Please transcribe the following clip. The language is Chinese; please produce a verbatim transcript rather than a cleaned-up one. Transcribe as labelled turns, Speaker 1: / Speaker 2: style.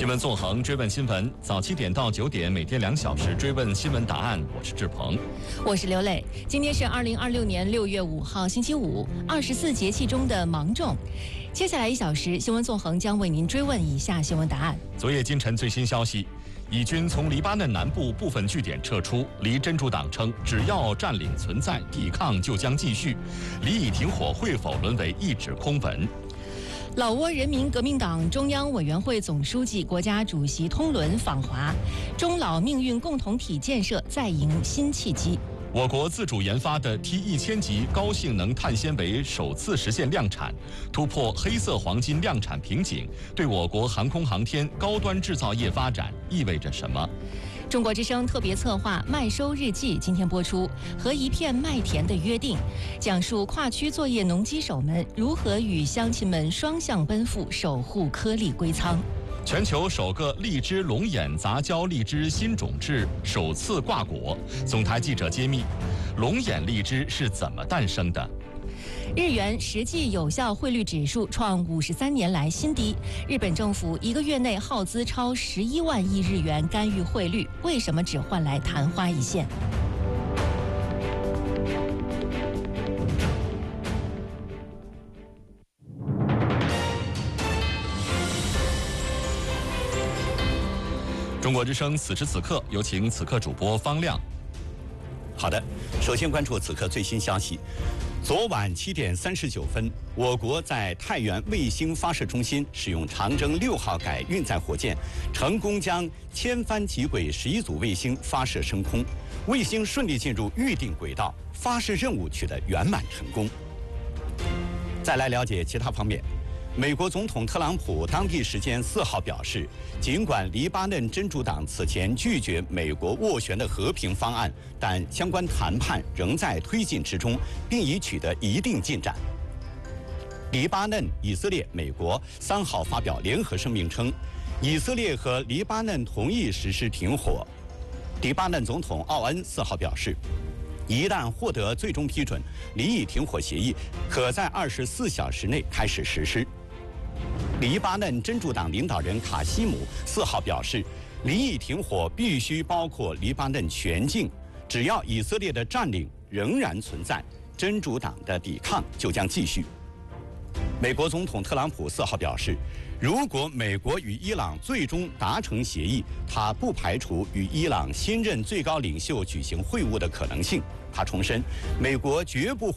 Speaker 1: 新闻纵横，追问新闻，早七点到九点，每天两小时追问新闻答案。我是志鹏，
Speaker 2: 我是刘磊。今天是二零二六年六月五号，星期五，二十四节气中的芒种。接下来一小时，新闻纵横将为您追问以下新闻答案。
Speaker 1: 昨夜今晨最新消息，以军从黎巴嫩南部部分据点撤出，黎真主党称，只要占领存在，抵抗就将继续。黎以停火会否沦为一纸空文？
Speaker 2: 老挝人民革命党中央委员会总书记、国家主席通伦访华，中老命运共同体建设再迎新契机。
Speaker 1: 我国自主研发的 T 一千级高性能碳纤维首次实现量产，突破黑色黄金量产瓶颈，对我国航空航天高端制造业发展意味着什么？
Speaker 2: 中国之声特别策划《麦收日记》今天播出，和一片麦田的约定，讲述跨区作业农机手们如何与乡亲们双向奔赴，守护颗粒归仓。
Speaker 1: 全球首个荔枝龙眼杂交荔枝新种质首次挂果，总台记者揭秘，龙眼荔枝是怎么诞生的？
Speaker 2: 日元实际有效汇率指数创五十三年来新低。日本政府一个月内耗资超十一万亿日元干预汇率，为什么只换来昙花一现？
Speaker 1: 中国之声此时此刻，有请此刻主播方亮。
Speaker 3: 好的，首先关注此刻最新消息。昨晚七点三十九分，我国在太原卫星发射中心使用长征六号改运载火箭，成功将千帆极轨十一组卫星发射升空，卫星顺利进入预定轨道，发射任务取得圆满成功。再来了解其他方面。美国总统特朗普当地时间四号表示，尽管黎巴嫩真主党此前拒绝美国斡旋的和平方案，但相关谈判仍在推进之中，并已取得一定进展。黎巴嫩、以色列、美国三号发表联合声明称，以色列和黎巴嫩同意实施停火。黎巴嫩总统奥恩四号表示，一旦获得最终批准，黎以停火协议可在二十四小时内开始实施。黎巴嫩真主党领导人卡西姆四号表示，黎以停火必须包括黎巴嫩全境，只要以色列的占领仍然存在，真主党的抵抗就将继续。美国总统特朗普四号表示，如果美国与伊朗最终达成协议，他不排除与伊朗新任最高领袖举行会晤的可能性。他重申，美国绝不